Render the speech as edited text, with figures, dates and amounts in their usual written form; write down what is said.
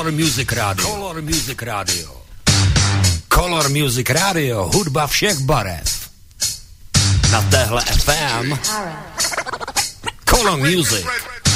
Color Music Radio. Color Music Radio. Color Music Radio, hudba všech barev. Na téhle FM. Color Music.